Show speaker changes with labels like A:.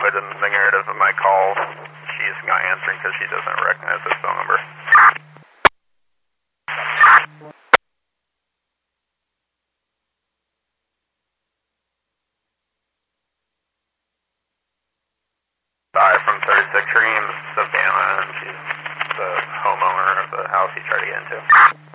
A: void the narrative of my call. She's not answering because she doesn't recognize this phone number. From 36 Reams, Savannah, and she's the homeowner of the house he tried to get into.